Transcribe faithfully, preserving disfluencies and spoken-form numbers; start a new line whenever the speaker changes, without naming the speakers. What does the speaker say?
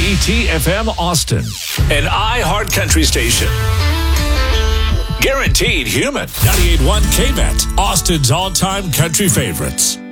W E T F M Austin, an iHeart Country station. Guaranteed human. ninety-eight point one K B E T, Austin's all-time country favorites.